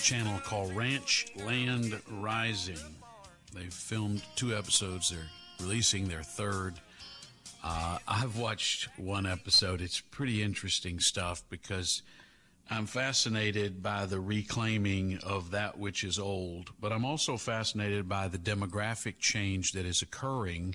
channel called Ranch Land Rising. They've filmed 2 episodes. They're releasing their 3rd. I've watched 1 episode. It's pretty interesting stuff because I'm fascinated by the reclaiming of that which is old, but I'm also fascinated by the demographic change that is occurring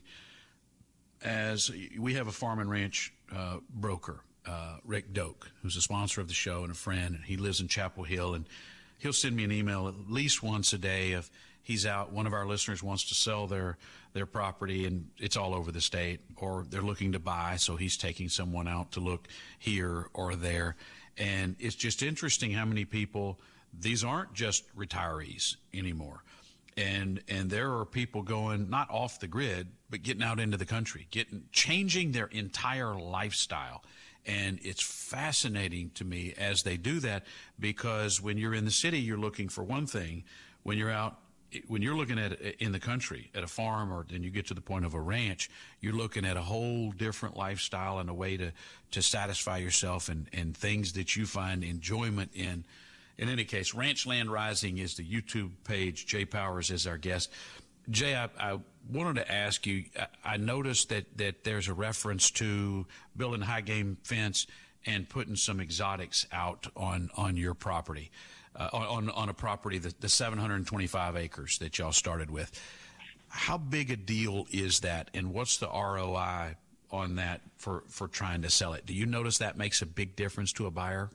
as we have a farm and ranch broker, Rick Doak, who's a sponsor of the show and a friend. He lives in Chapel Hill, and he'll send me an email at least once a day if he's out. One of our listeners wants to sell their property, and it's all over the state, or they're looking to buy, so he's taking someone out to look here or there. And it's just interesting how many people, these aren't just retirees anymore. And there are people going not off the grid, but getting out into the country, changing their entire lifestyle. And it's fascinating to me as they do that, because when you're in the city, you're looking for one thing. When you're looking at in the country at a farm, or then you get to the point of a ranch, you're looking at a whole different lifestyle and a way to satisfy yourself and things that you find enjoyment in. In any case, Ranch Land Rising is the YouTube page. Jay Powers is our guest. Jay, I wanted to ask you, I noticed that there's a reference to building a high game fence and putting some exotics out on your property, on a property, the 725 acres that y'all started with. How big a deal is that, and what's the ROI on that for trying to sell it? Do you notice that makes a big difference to a buyer?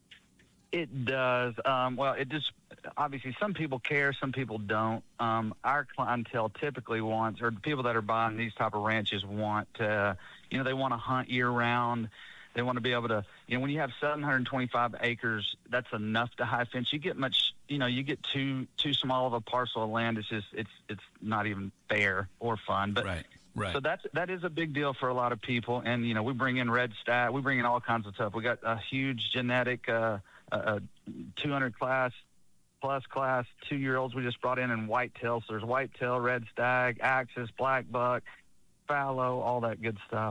It does. Well, it just, obviously some people care, some people don't. Our clientele typically wants, or the people that are buying these type of ranches want to, they want to hunt year round. They want to be able to, when you have 725 acres, that's enough to high fence. You get much, you get too small of a parcel of land. It's just, it's not even fair or fun. But right. So that is a big deal for a lot of people. And, we bring in red stag, we bring in all kinds of stuff. We got a huge genetic, 200 plus class 2-year-olds we just brought in whitetail. So there's whitetail, red stag, axis, black buck, fallow, all that good stuff.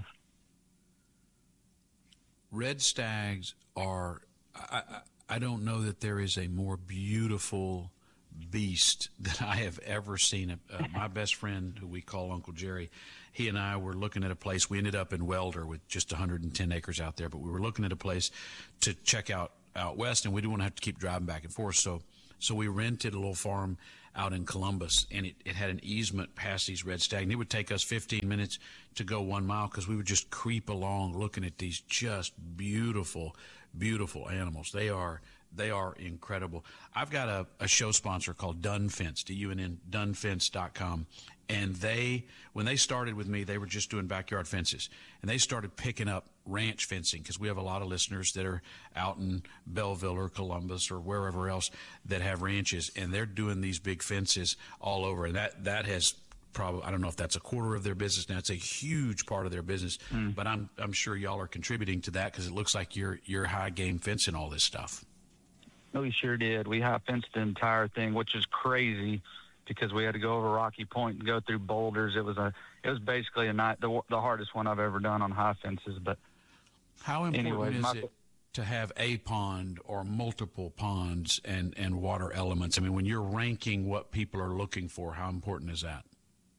Red stags are, I don't know that there is a more beautiful beast that I have ever seen. My best friend, who we call Uncle Jerry, he and I were looking at a place. We ended up in Welder with just 110 acres out there, but we were looking at a place to check out west, and we didn't want to have to keep driving back and forth. So we rented a little farm out in Columbus, and it had an easement past these red stag. And it would take us 15 minutes to go 1 mile because we would just creep along looking at these just beautiful, beautiful animals. They are incredible. I've got a show sponsor called Dunn Fence, D-U-N-N, DunnFence.com. And when they started with me, they were just doing backyard fences. And they started picking up ranch fencing because we have a lot of listeners that are out in Belleville or Columbus or wherever else that have ranches. And they're doing these big fences all over. And that has probably, I don't know if that's a quarter of their business now. It's a huge part of their business. But I'm sure y'all are contributing to that because it looks like you're high game fencing all this stuff. We sure did. We high fenced the entire thing, which is crazy because we had to go over Rocky Point and go through boulders. It was basically the hardest one I've ever done on high fences. But how important is it to have a pond or multiple ponds and water elements? I mean, when you're ranking what people are looking for, how important is that?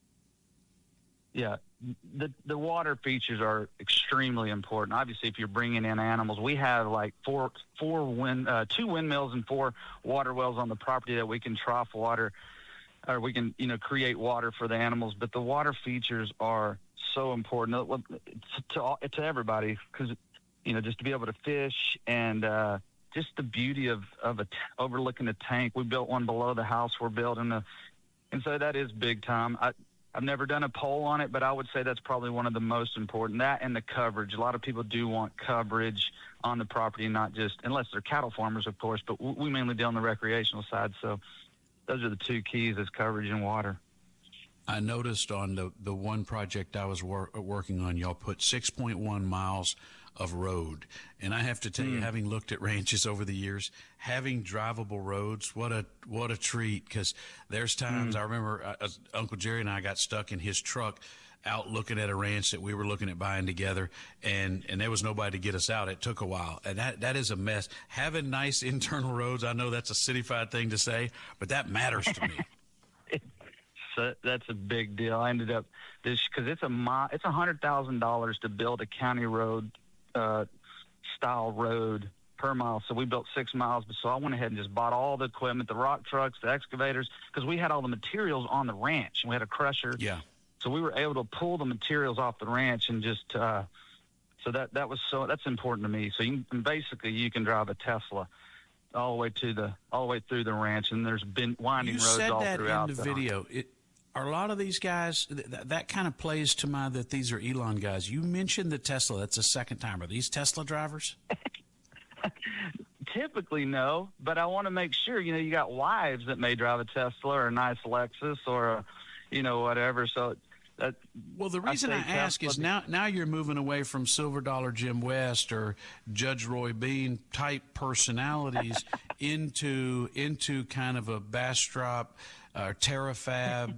Yeah, the water features are extremely important. Obviously, if you're bringing in animals, we have like two windmills and 4 water wells on the property that we can trough water, or we can create water for the animals. But the water features are so important to everybody because just to be able to fish and just the beauty of overlooking a tank. We built one below the house we're building, and so that is big time. I've never done a poll on it, but I would say that's probably one of the most important. That and the coverage. A lot of people do want coverage on the property, not just, unless they're cattle farmers, of course, but we mainly deal on the recreational side. So those are the 2 keys, is coverage and water. I noticed on the one project I was working on, y'all put 6.1 miles of road. And I have to tell you, having looked at ranches over the years, having drivable roads, what a treat. Because there's times I remember Uncle Jerry and I got stuck in his truck out looking at a ranch that we were looking at buying together, and there was nobody to get us out. It took a while, and that is a mess. Having nice internal roads, I know that's a cityfied thing to say, but that matters to me. So that's a big deal. I ended up because it's $100,000 to build a county road style road per mile. So we built 6 miles. So I went ahead and just bought all the equipment, the rock trucks, the excavators, because we had all the materials on the ranch. We had a crusher. Yeah. So we were able to pull the materials off the ranch and just so that's important to me. So you can drive a Tesla all the way through the ranch, and there's been winding roads all throughout. You said that in the video. Are a lot of these guys, that kind of plays to my that these are Elon guys. You mentioned the Tesla. That's the second time. Are these Tesla drivers? Typically, no, but I want to make sure, you got wives that may drive a Tesla or a nice Lexus or whatever. So well, the reason I ask is now you're moving away from Silver Dollar Jim West or Judge Roy Bean type personalities into kind of a Bastrop, Terrafab,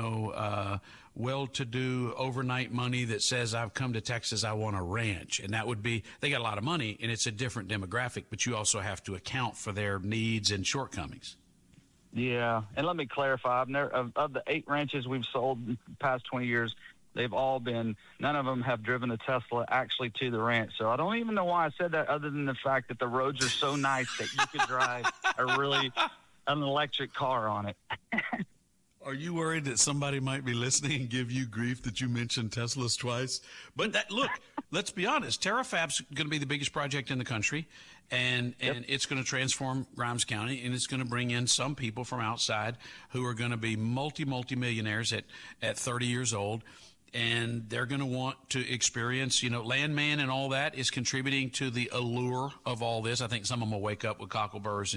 well-to-do overnight money that says, I've come to Texas, I want a ranch. And that would be, they got a lot of money, and it's a different demographic, but you also have to account for their needs and shortcomings. Yeah, and let me clarify, of the 8 ranches we've sold in the past 20 years, they've all been, none of them have driven a Tesla actually to the ranch. So I don't even know why I said that, other than the fact that the roads are so nice that you could drive an electric car on it. Are you worried that somebody might be listening and give you grief that you mentioned Teslas twice? But look, let's be honest. Terrafab's going to be the biggest project in the country, and it's going to transform Grimes County, and it's going to bring in some people from outside who are going to be multi-millionaires at 30 years old, and they're going to want to experience, Landman and all that is contributing to the allure of all this. I think some of them will wake up with cockleburrs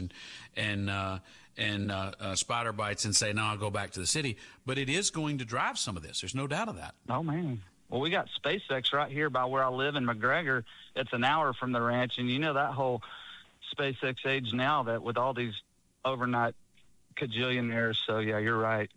and spider bites and say, no, I'll go back to the city. But it is going to drive some of this. There's no doubt of that. Oh, man. Well, we got SpaceX right here by where I live in McGregor. It's an hour from the ranch. And that whole SpaceX age now, that with all these overnight cajillionaires. So, yeah, you're right.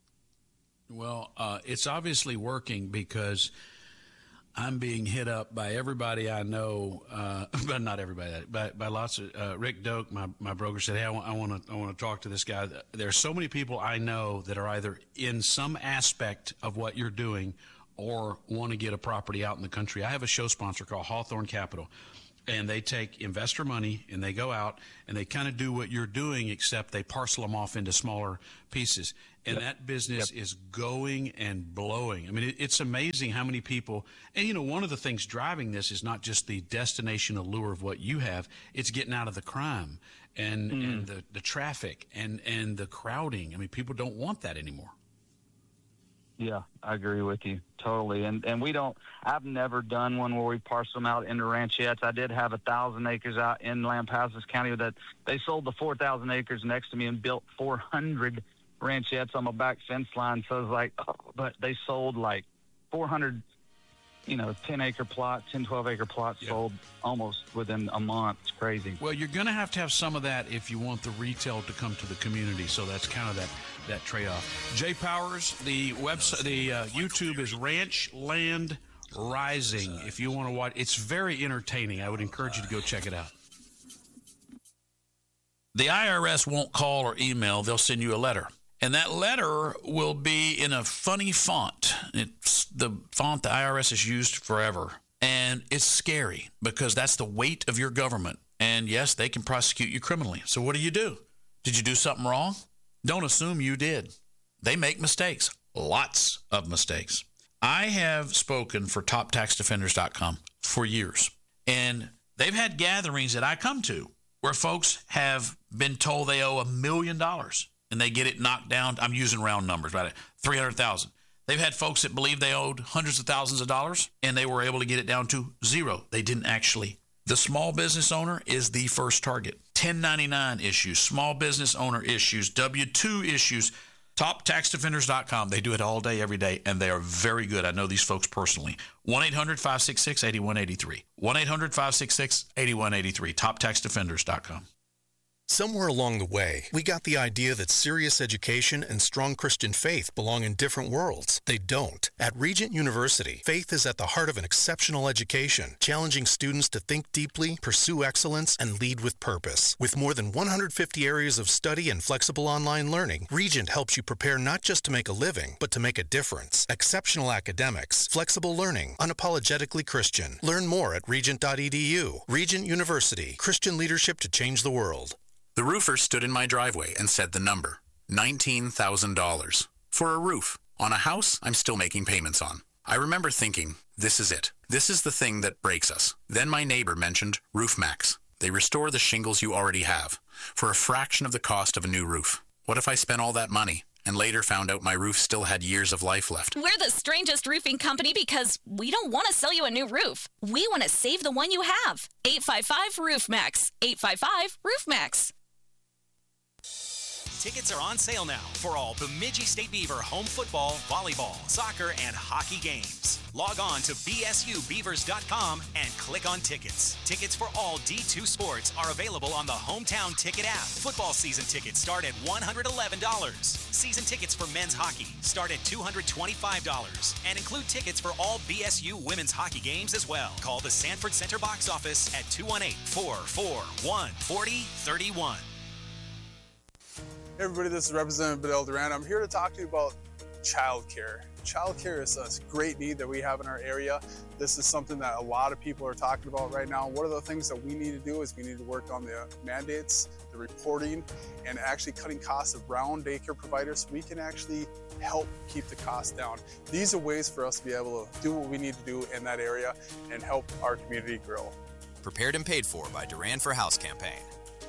Well, it's obviously working because I'm being hit up by everybody I know, but not everybody, by lots of Rick Doak, my broker, said, hey, I want to talk to this guy. There's so many people I know that are either in some aspect of what you're doing or want to get a property out in the country. I have a show sponsor called Hawthorne Capital, and they take investor money and they go out and they kind of do what you're doing, except they parcel them off into smaller pieces. And that business is going and blowing. I mean, it's amazing how many people, and one of the things driving this is not just the destination allure of what you have, it's getting out of the crime and the traffic and the crowding. I mean, people don't want that anymore. Yeah, I agree with you totally. And I've never done one where we parcel them out into ranchettes. I did have 1,000 acres out in Lampasas County that they sold the 4,000 acres next to me and built 400 ranchettes on my back fence line. So I was like, but they sold like 400, 10-acre plots, 10, 12-acre plots sold almost within a month. It's crazy. Well, you're going to have some of that if you want the retail to come to the community. So that's kind of that trade-off. Jay Powers, the website, the YouTube is Ranch Land Rising. If you want to watch, it's very entertaining. I would encourage you to go check it out. The IRS won't call or email. They'll send you a letter. And that letter will be in a funny font. It's the font the IRS has used forever. And it's scary because that's the weight of your government. And yes, they can prosecute you criminally. So what do? Did you do something wrong? Don't assume you did. They make mistakes, lots of mistakes. I have spoken for TopTaxDefenders.com for years. And they've had gatherings that I come to where folks have been told they owe $1 million. And they get it knocked down. I'm using round numbers, right? 300,000. They've had folks that believed they owed hundreds of thousands of dollars, and they were able to get it down to zero. They didn't actually. The small business owner is the first target. 1099 issues, small business owner issues, W-2 issues. TopTaxDefenders.com. They do it all day, every day, and they are very good. I know these folks personally. 1-800-566-8183. 1-800-566-8183. TopTaxDefenders.com. Somewhere along the way, we got the idea that serious education and strong Christian faith belong in different worlds. They don't. At Regent University, faith is at the heart of an exceptional education, challenging students to think deeply, pursue excellence, and lead with purpose. With more than 150 areas of study and flexible online learning, Regent helps you prepare not just to make a living, but to make a difference. Exceptional academics, flexible learning, unapologetically Christian. Learn more at regent.edu. Regent University, Christian leadership to change the world. The roofer stood in my driveway and said the number, $19,000. For a roof, on a house I'm still making payments on. I remember thinking, this is it. This is the thing that breaks us. Then my neighbor mentioned RoofMax. They restore the shingles you already have, for a fraction of the cost of a new roof. What if I spent all that money and later found out my roof still had years of life left? We're the strangest roofing company because we don't want to sell you a new roof. We want to save the one you have. 855-ROOFMAX. 855-ROOFMAX. Tickets are on sale now for all Bemidji State Beaver home football, volleyball, soccer, and hockey games. Log on to bsubeavers.com and click on tickets. Tickets for all D2 sports are available on the Hometown Ticket app. Football season tickets start at $111. Season tickets for men's hockey start at $225 and include tickets for all BSU women's hockey games as well. Call the Sanford Center box office at 218-441-4031. Hey everybody, this is Representative Bedell Duran. I'm here to talk to you about childcare. Childcare is a great need that we have in our area. This is something that a lot of people are talking about right now. One of the things that we need to do is we need to work on the mandates, the reporting, and actually cutting costs around daycare providers so we can actually help keep the costs down. These are ways for us to be able to do what we need to do in that area and help our community grow. Prepared and paid for by Duran for House campaign.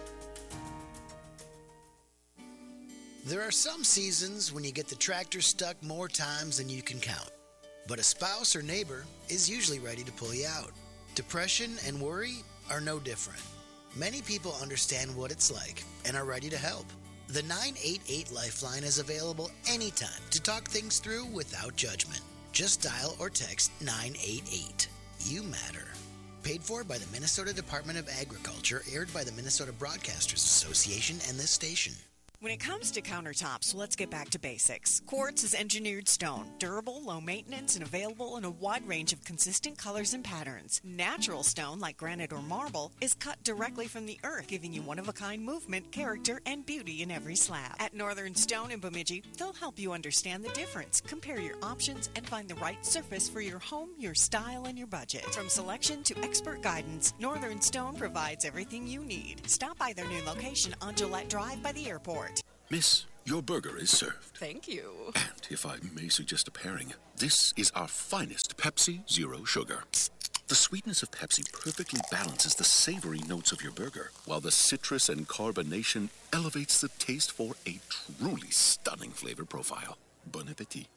There are some seasons when you get the tractor stuck more times than you can count. But a spouse or neighbor is usually ready to pull you out. Depression and worry are no different. Many people understand what it's like and are ready to help. The 988 Lifeline is available anytime to talk things through without judgment. Just dial or text 988. You matter. Paid for by the Minnesota Department of Agriculture, aired by the Minnesota Broadcasters Association and this station. When it comes to countertops, let's get back to basics. Quartz is engineered stone, durable, low maintenance, and available in a wide range of consistent colors and patterns. Natural stone, like granite or marble, is cut directly from the earth, giving you one-of-a-kind movement, character, and beauty in every slab. At Northern Stone in Bemidji, they'll help you understand the difference, compare your options, and find the right surface for your home, your style, and your budget. From selection to expert guidance, Northern Stone provides everything you need. Stop by their new location on Gillette Drive by the airport. Miss, your burger is served. Thank you. And if I may suggest a pairing, this is our finest Pepsi Zero Sugar. The sweetness of Pepsi perfectly balances the savory notes of your burger, while the citrus and carbonation elevates the taste for a truly stunning flavor profile. Bon appetit.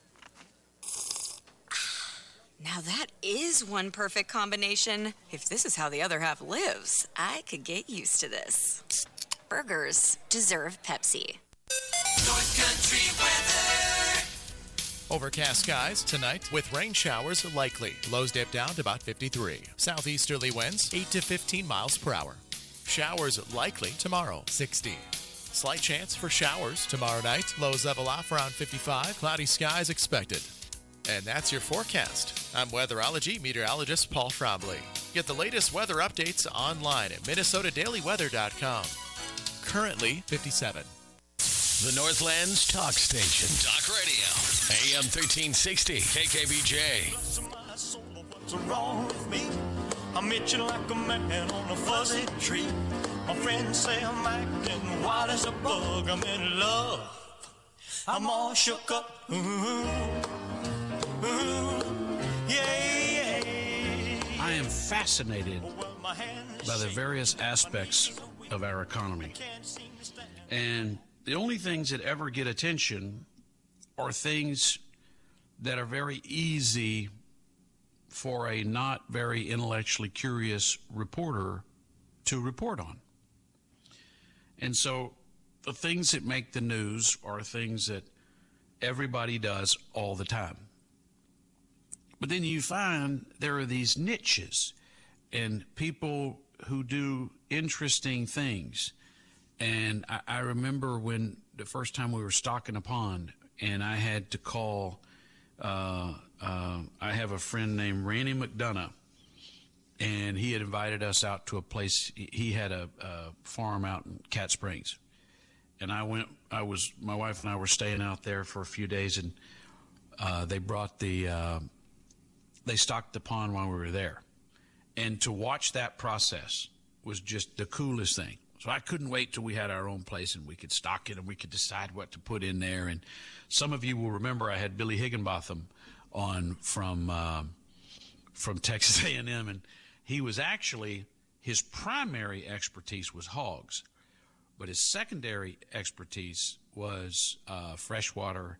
Now that is one perfect combination. If this is how the other half lives, I could get used to this. Burgers deserve Pepsi. North Country weather. Overcast skies tonight with rain showers likely. Lows dip down to about 53. Southeasterly winds 8 to 15 miles per hour. Showers likely tomorrow, 60. Slight chance for showers tomorrow night. Lows level off around 55. Cloudy skies expected. And that's your forecast. I'm weatherology meteorologist Paul Frombley. Get the latest weather updates online at minnesotadailyweather.com. Currently 57. The Northland's talk station. Talk radio. AM 1360. KKBJ. What's wrong with me? I'm itching like a man on a fuzzy tree. My friends say I'm acting wild as a bug. I'm in love. I'm all shook up. Yeah. I am fascinated by the various aspects of our economy. And the only things that ever get attention are things that are very easy for a not very intellectually curious reporter to report on. And so the things that make the news are things that everybody does all the time. But then you find there are these niches and people who do interesting things. And I remember when the first time we were stocking a pond, and I had to call. I have a friend named Randy McDonough, and he had invited us out to a place. He had a farm out in Cat Springs, and my wife and I were staying out there for a few days, and they stocked the pond while we were there. And to watch that process was just the coolest thing. So I couldn't wait till we had our own place and we could stock it and we could decide what to put in there. And some of you will remember I had Billy Higginbotham on from Texas A&M, and he was actually, his primary expertise was hogs, but his secondary expertise was freshwater,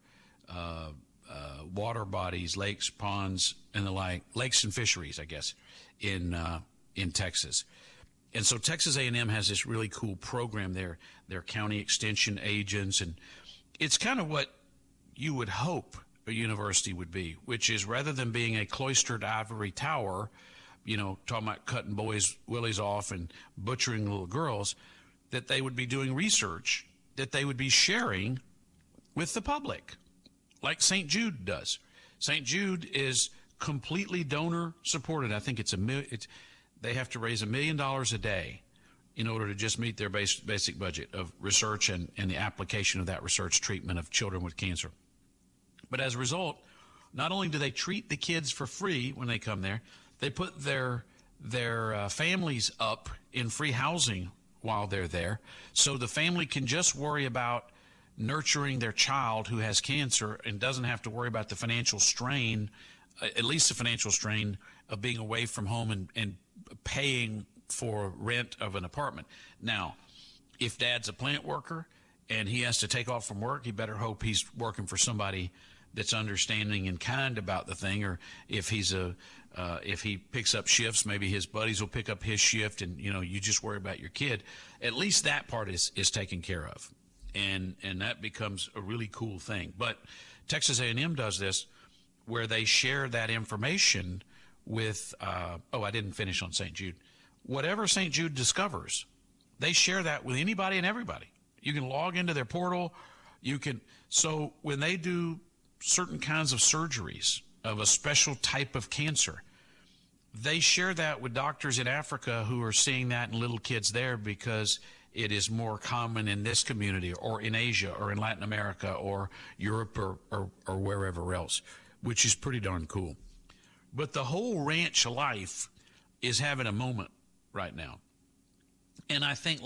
water bodies, lakes, ponds, and the like, lakes and fisheries, I guess, in Texas. And so Texas A&M has this really cool program there. They're county extension agents, and it's kind of what you would hope a university would be, which is rather than being a cloistered ivory tower, talking about cutting boys' willies off and butchering little girls, that they would be doing research that they would be sharing with the public, like St. Jude does. St. Jude is completely donor supported. I think they have to raise $1 million a day in order to just meet their basic budget of research and the application of that research treatment of children with cancer. But as a result, not only do they treat the kids for free when they come there, they put their families up in free housing while they're there, so the family can just worry about nurturing their child who has cancer and doesn't have to worry about the financial strain, at least the financial strain of being away from home and paying for rent of an apartment. Now, if dad's a plant worker and he has to take off from work, he better hope he's working for somebody that's understanding and kind about the thing. Or if if he picks up shifts, maybe his buddies will pick up his shift, and you just worry about your kid. At least that part is taken care of, and that becomes a really cool thing. But Texas A&M does this, where they share that information with, I didn't finish on St. Jude. Whatever St. Jude discovers, they share that with anybody and everybody. You can log into their portal. So when they do certain kinds of surgeries of a special type of cancer, they share that with doctors in Africa who are seeing that in little kids there, because it is more common in this community or in Asia or in Latin America or Europe or wherever else, which is pretty darn cool. But the whole ranch life is having a moment right now. And I think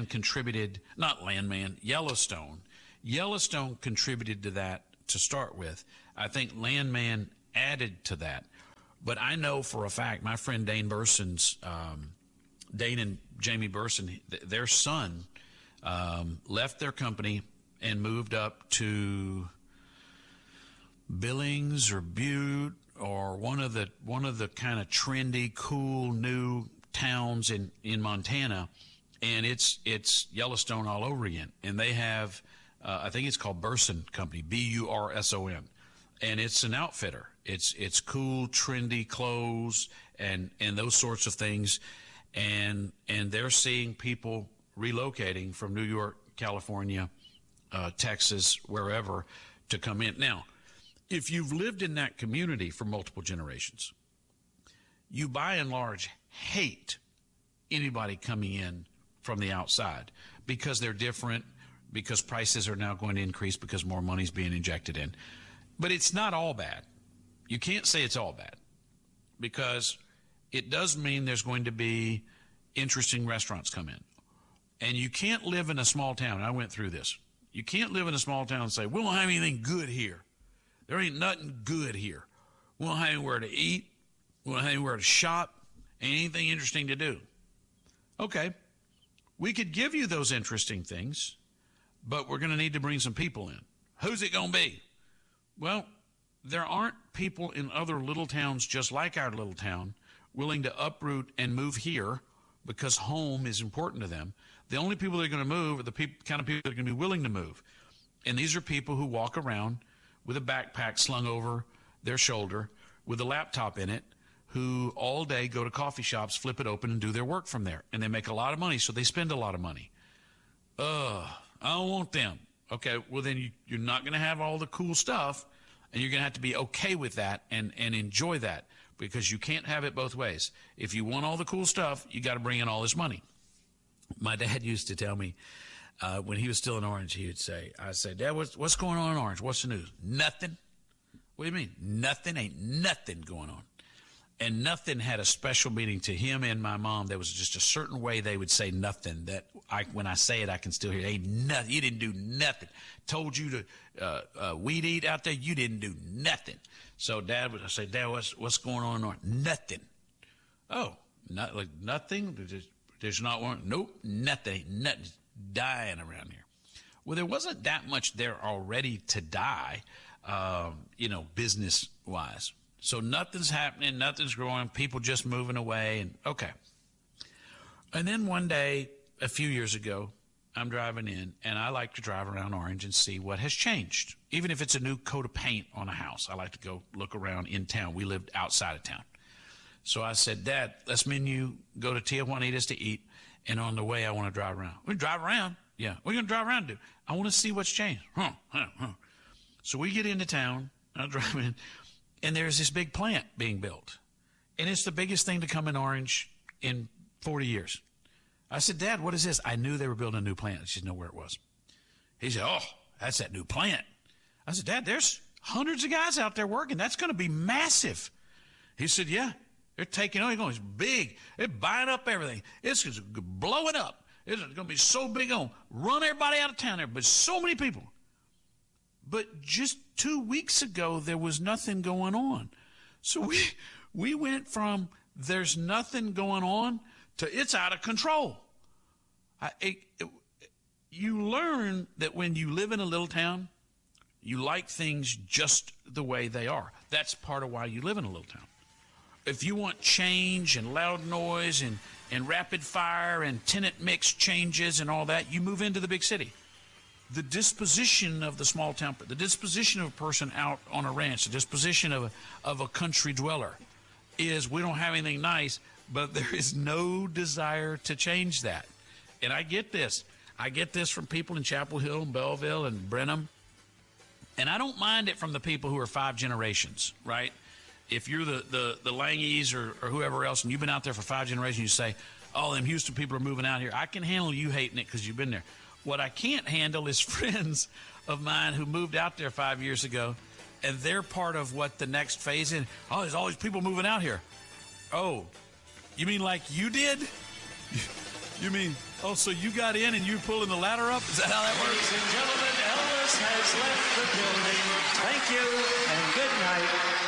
Yellowstone contributed to that to start with. I think Landman added to that. But I know for a fact, my friend Dane and Jamie Burson, their son, left their company and moved up to Billings or Butte or one of the kind of trendy, cool, new towns in Montana, and it's Yellowstone all over again. And they have, I think it's called Burson Company, Burson, and it's an outfitter. It's cool, trendy clothes and those sorts of things, and they're seeing people relocating from New York, California, Texas, wherever, to come in. Now, if you've lived in that community for multiple generations, you by and large hate anybody coming in from the outside because they're different, because prices are now going to increase because more money's being injected in. But it's not all bad. You can't say it's all bad, because it does mean there's going to be interesting restaurants come in. And you can't live in a small town. I went through this. You can't live in a small town and say, we don't have anything good here. There ain't nothing good here. We don't have anywhere to eat. We don't have anywhere to shop. Ain't anything interesting to do. Okay, we could give you those interesting things, but we're going to need to bring some people in. Who's it going to be? Well, there aren't people in other little towns just like our little town willing to uproot and move here because home is important to them. The only people that are going to move are the kind of people that are going to be willing to move. And these are people who walk around with a backpack slung over their shoulder with a laptop in it, who all day go to coffee shops, flip it open, and do their work from there. And they make a lot of money, so they spend a lot of money. I don't want them. Okay, well, then you're not going to have all the cool stuff, and you're going to have to be okay with that and enjoy that, because you can't have it both ways. If you want all the cool stuff, you got to bring in all this money. My dad used to tell me when he was still in Orange, he would say, I'd say, Dad, what's going on in Orange? What's the news? Nothing. What do you mean? Nothing? Ain't nothing going on. And nothing had a special meaning to him and my mom. There was just a certain way they would say nothing that when I say it, I can still hear it. Ain't nothing. You didn't do nothing. Told you to weed eat out there. You didn't do nothing. So Dad would say, Dad, what's going on in Orange? Nothing. Oh, not like nothing? There's not one. Nope, nothing. Nothing's dying around here. Well, there wasn't that much there already to die, business-wise. So nothing's happening, nothing's growing, people just moving away, and okay. And then one day, a few years ago, I'm driving in, and I like to drive around Orange and see what has changed. Even if it's a new coat of paint on a house, I like to go look around in town. We lived outside of town. So I said, Dad, let's go to Tia Juanita's to eat, and on the way, I want to drive around. We drive around? Yeah. What are you going to drive around to? I want to see what's changed. So we get into town, I drive in, and there's this big plant being built. And it's the biggest thing to come in Orange in 40 years. I said, Dad, what is this? I knew they were building a new plant. She didn't know where it was. He said, oh, that's that new plant. I said, Dad, there's hundreds of guys out there working. That's going to be massive. He said, yeah, they're taking on. It's big. They're buying up everything. It's blowing up. It's going to be so big on. Run everybody out of town there, but so many people. But just 2 weeks ago, there was nothing going on. So we went from there's nothing going on to it's out of control. You learn that when you live in a little town, you like things just the way they are. That's part of why you live in a little town. If you want change and loud noise and rapid fire and tenant mix changes and all that, you move into the big city. The disposition of the small town, the disposition of a person out on a ranch, the disposition of a country dweller is we don't have anything nice, but there is no desire to change that. And I get this. I get this from people in Chapel Hill and Belleville and Brenham. And I don't mind it from the people who are 5 generations, right? If you're the Langies or whoever else and you've been out there for 5 generations, you say, oh, them Houston people are moving out here. I can handle you hating it because you've been there. What I can't handle is friends of mine who moved out there 5 years ago, and they're part of what the next phase in. Oh, there's all these people moving out here. Oh, you mean like you did? You mean, oh, so you got in and you pulling the ladder up? Is that how that works? Ladies and gentlemen, Elvis has left the building. Thank you and good night.